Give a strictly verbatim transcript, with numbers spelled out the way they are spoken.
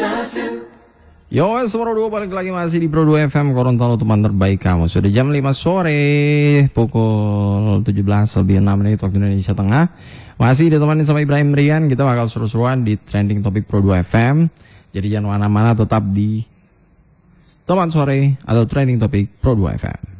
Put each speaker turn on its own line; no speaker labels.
Yo, Pro dua balik lagi masih di Pro dua F M Gorontalo, teman terbaik kamu. Sudah jam lima sore, pukul tujuh belas lebih enam menit waktu Indonesia Tengah. Masih ditemani sama Ibrahim Rian. Kita bakal seru-seruan di trending topik Pro dua F M. Jadi jangan mana-mana, tetap di teman sore atau trending topik Pro dua F M.